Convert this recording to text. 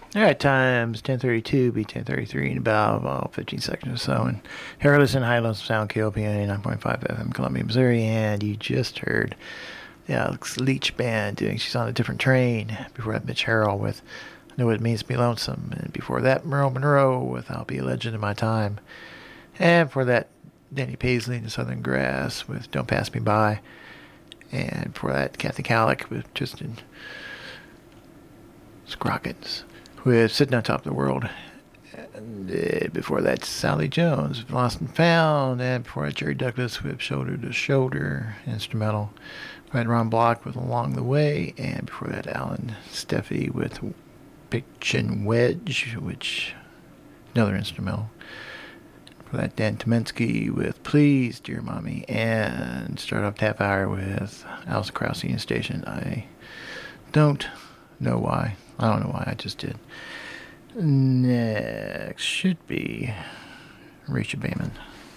All right, time's 10:32, be 10:33 in about 15 seconds or so. And here, listen, High Low Sound KOPN 9.5 FM, Columbia, Missouri, and you just heard the Alex Leach Band doing She's on a Different Train. Before that, Mitch Harrell with I Know What It Means to Be Lonesome. And before that, Merle Monroe with I'll Be a Legend in My Time. And for that, Danny Paisley and the Southern Grass with Don't Pass Me By. And for that, Kathy Kallick with Tristan Scrockets with Sitting on Top of the World. And before that, Sally Jones with Lost and Found. And before that, Jerry Douglas with Shoulder to Shoulder, instrumental. Right, Ron Block with Along the Way. And before that, Alan Steffi with Pitch and Wedge, which another instrumental. For that, Dan Tomensky with Please, Dear Mommy. And start off Tap Hour with Alice Krause and Station. I don't know why. I don't know why, I just did. Next should be Risha Bayman.